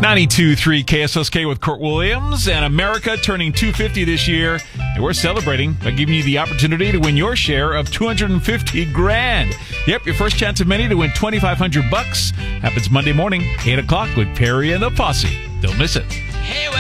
92.3 KSSK with Kurt Williams and America turning 250 this year. And we're celebrating by giving you the opportunity to win your share of $250,000. Yep, your first chance of many to win $2,500 happens Monday morning, 8 o'clock with Perry and the Posse. Don't miss it. Hey,